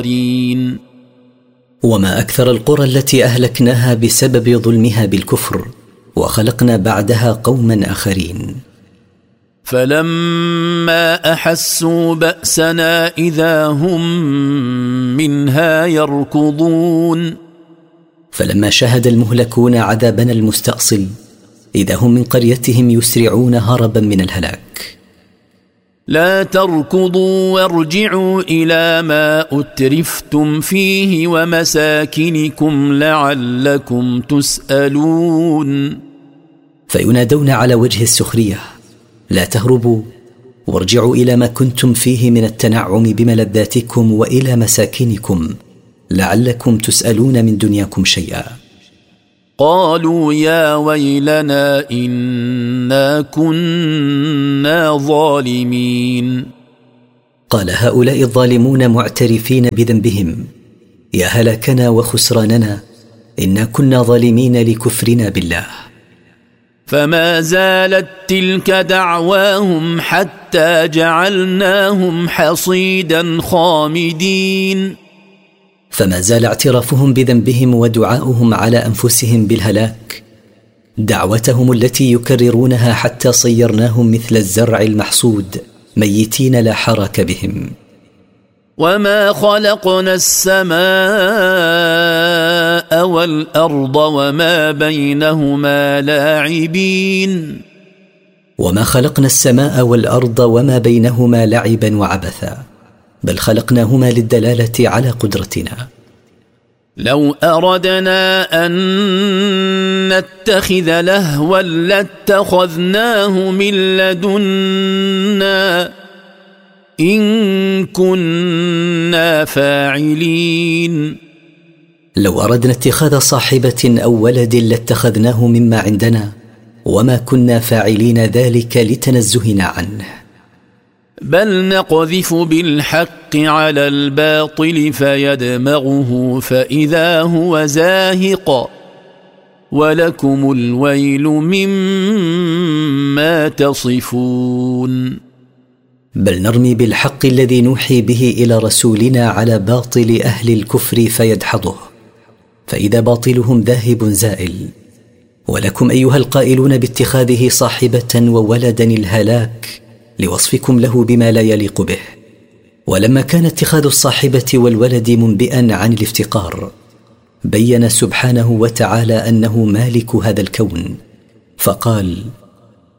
وما أكثر القرى التي أهلكناها بسبب ظلمها بالكفر، وخلقنا بعدها قوما آخرين. فلما أحسوا بأسنا إذا هم منها يركضون. فلما شاهد المهلكون عذابنا المستأصل إذا هم من قريتهم يسرعون هربا من الهلاك. لا تركضوا وارجعوا إلى ما أترفتم فيه ومساكنكم لعلكم تسألون. فينادون على وجه السخرية: لا تهربوا وارجعوا إلى ما كنتم فيه من التنعم بملذاتكم وإلى مساكنكم لعلكم تسألون من دنياكم شيئا. قالوا يا ويلنا إنا كنا ظالمين. قال هؤلاء الظالمون معترفين بذنبهم: يا هلاكنا وخسراننا، إنا كنا ظالمين لكفرنا بالله. فما زالت تلك دعواهم حتى جعلناهم حصيدا خامدين. فما زال اعترافهم بذنبهم ودعاؤهم على أنفسهم بالهلاك، دعوتهم التي يكررونها حتى صيرناهم مثل الزرع المحصود ميتين لا حرك بهم. وما خلقنا السماء والأرض وما بينهما لاعبين. وما خلقنا السماء والأرض وما بينهما لعبا وعبثا، بل خلقناهما للدلالة على قدرتنا. لو أردنا أن نتخذ لهوا لاتخذناه من لدنا إن كنا فاعلين. لو أردنا اتخاذ صاحبة أو ولد لاتخذناه مما عندنا، وما كنا فاعلين ذلك لتنزهنا عنه. بل نقذف بالحق على الباطل فيدمغه فإذا هو زاهق ولكم الويل مما تصفون. بل نرمي بالحق الذي نوحي به إلى رسولنا على باطل أهل الكفر فيدحضه، فإذا باطلهم ذاهب زائل. ولكم أيها القائلون باتخاذه صاحبة وولدا الهلاك لوصفكم له بما لا يليق به. ولما كان اتخاذ الصاحبة والولد منبئا عن الافتقار، بين سبحانه وتعالى أنه مالك هذا الكون، فقال: